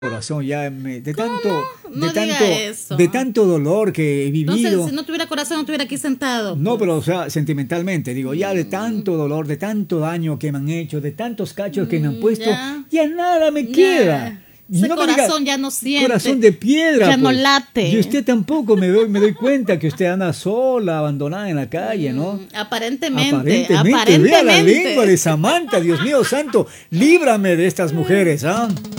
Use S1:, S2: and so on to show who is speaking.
S1: Corazón,
S2: No diga eso.
S1: de tanto dolor que he vivido.
S2: Entonces, si no tuviera corazón, no estuviera aquí sentado.
S1: No, pero o sea, sentimentalmente, digo, ya de tanto dolor, de tanto daño que me han hecho, de tantos cachos que me han puesto, ya nada me queda.
S2: Ese
S1: No me
S2: corazón
S1: diga,
S2: ya no siente.
S1: corazón de piedra.
S2: Ya no
S1: pues.
S2: late.
S1: Y usted tampoco, me doy cuenta que usted anda sola, abandonada en la calle, ¿no?
S2: Aparentemente.
S1: Vea la lengua de Samantha, Dios mío santo, líbrame de estas mujeres, ¿ah?